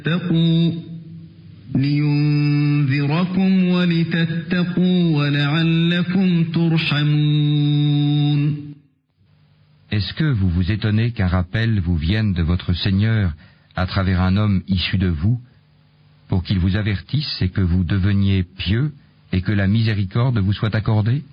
اتقوا لينذركم ولتتقوا ولعلكم ترحمون. Est-ce que vous vous étonnez qu'un rappel vous vienne de votre Seigneur à travers un homme issu de vous, pour qu'il vous avertisse et que vous deveniez pieux et que la miséricorde vous soit accordée?